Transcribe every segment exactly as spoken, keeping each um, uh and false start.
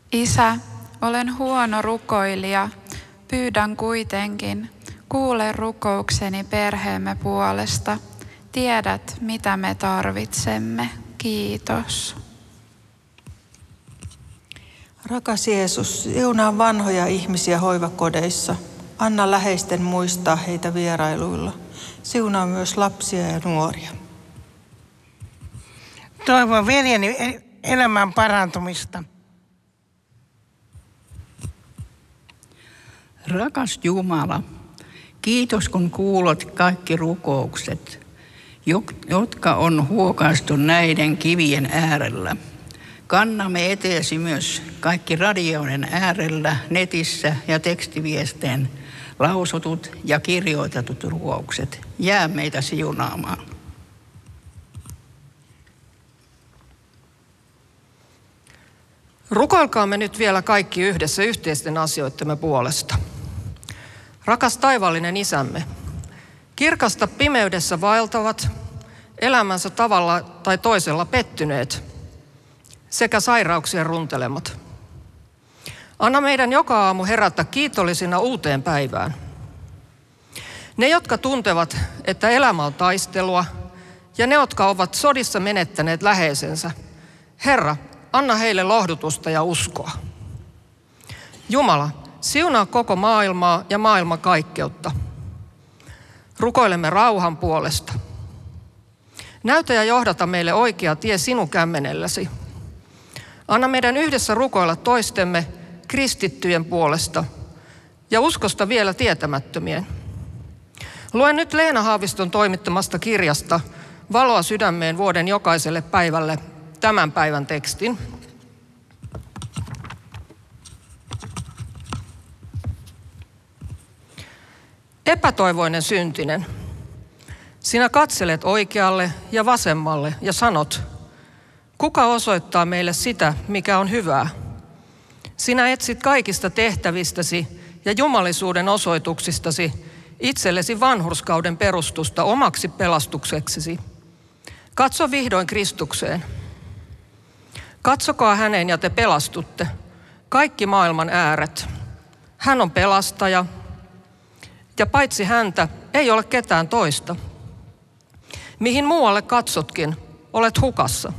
Isä, olen huono rukoilija. Pyydän kuitenkin, kuule rukoukseni perheemme puolesta. Tiedät, mitä me tarvitsemme. Kiitos. Rakas Jeesus, siunaa vanhoja ihmisiä hoivakodeissa. Anna läheisten muistaa heitä vierailuilla. Siunaa myös lapsia ja nuoria. Toivon veljeni elämän parantumista. Rakas Jumala, kiitos kun kuulot kaikki rukoukset, jotka on huokaistu näiden kivien äärellä. Kannamme eteesi myös kaikki radioiden äärellä, netissä ja tekstiviesteen lausutut ja kirjoitetut rukoukset. Jää meitä siunaamaan. Rukoilkaamme nyt vielä kaikki yhdessä yhteisten asioittemme puolesta. Rakas taivaallinen Isämme, kirkasta pimeydessä vaeltavat, elämänsä tavalla tai toisella pettyneet sekä sairauksien runtelemat. Anna meidän joka aamu herätä kiitollisina uuteen päivään. Ne, jotka tuntevat, että elämä on taistelua, ja ne, jotka ovat sodissa menettäneet läheisensä, Herra, anna heille lohdutusta ja uskoa. Jumala, siunaa koko maailmaa ja maailman kaikkeutta. Rukoilemme rauhan puolesta. Näytä ja johdata meille oikea tie sinun kämmenelläsi. Anna meidän yhdessä rukoilla toistemme kristittyjen puolesta ja uskosta vielä tietämättömien. Luen nyt Leena Haaviston toimittamasta kirjasta Valoa sydämeen vuoden jokaiselle päivälle tämän päivän tekstin. Epätoivoinen syntinen, sinä katselet oikealle ja vasemmalle ja sanot, kuka osoittaa meille sitä, mikä on hyvää? Sinä etsit kaikista tehtävistäsi ja jumalisuuden osoituksistasi itsellesi vanhurskauden perustusta omaksi pelastukseksesi. Katso vihdoin Kristukseen. Katsokaa häneen ja te pelastutte, kaikki maailman ääret. Hän on pelastaja, ja paitsi häntä ei ole ketään toista. Mihin muualle katsotkin, olet hukassa.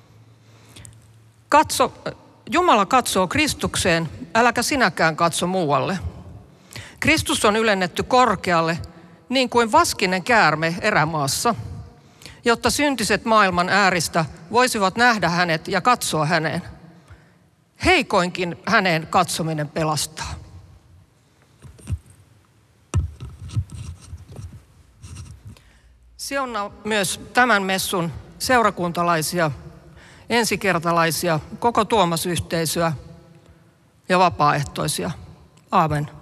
Katso, Jumala katsoo Kristukseen, äläkä sinäkään katso muualle. Kristus on ylennetty korkealle, niin kuin vaskinen käärme erämaassa, jotta syntiset maailman ääristä voisivat nähdä hänet ja katsoa häneen. Heikoinkin häneen katsominen pelastaa. Siunaa myös tämän messun seurakuntalaisia, ensikertalaisia, koko Tuomas-yhteisöä ja vapaaehtoisia. Aamen.